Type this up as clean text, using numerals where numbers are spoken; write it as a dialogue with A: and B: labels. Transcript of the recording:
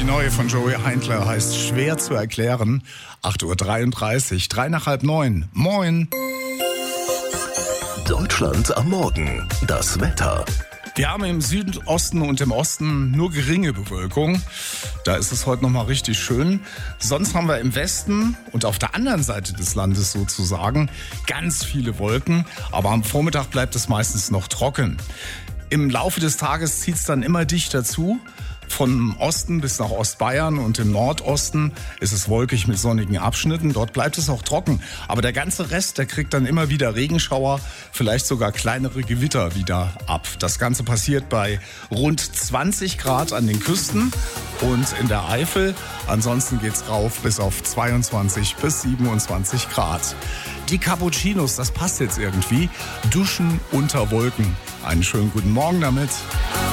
A: neue von Joey Heindler heißt Schwer zu erklären. 8.33 Uhr, 3 nach halb 9. Moin.
B: Deutschland am Morgen. Das Wetter.
A: Wir haben im Südosten und im Osten nur geringe Bewölkung. Da ist es heute nochmal richtig schön. Sonst haben wir im Westen und auf der anderen Seite des Landes sozusagen ganz viele Wolken. Aber am Vormittag bleibt es meistens noch trocken. Im Laufe des Tages zieht es dann immer dichter zu. Von Osten bis nach Ostbayern und im Nordosten ist es wolkig mit sonnigen Abschnitten. Dort bleibt es auch trocken. Aber der ganze Rest, der kriegt dann immer wieder Regenschauer, vielleicht sogar kleinere Gewitter wieder ab. Das Ganze passiert bei rund 20 Grad an den Küsten und in der Eifel. Ansonsten geht's rauf bis auf 22 bis 27 Grad. Die Cappuccinos, das passt jetzt irgendwie. Duschen unter Wolken. Einen schönen guten Morgen damit.